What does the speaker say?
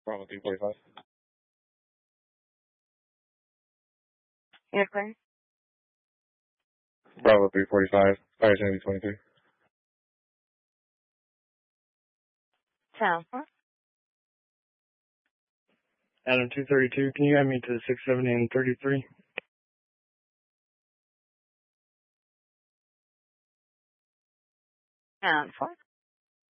Bravo 345. You're clear? Bravo 345. Fire Sandy 23. Sound. Adam 232, can you add me to 670 and 33? Sound 4.